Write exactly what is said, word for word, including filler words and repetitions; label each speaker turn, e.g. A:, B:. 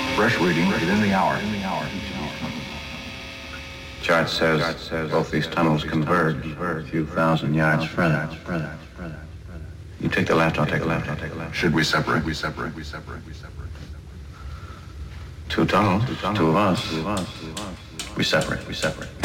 A: Fresh reading within the hour.
B: Chart says both these tunnels converge a few thousand yards further. You take the left, I'll take the left, I'll take the left.
A: Should we separate? We separate. We separate. We separate.
B: Two tunnels, two of us. We separate, we separate.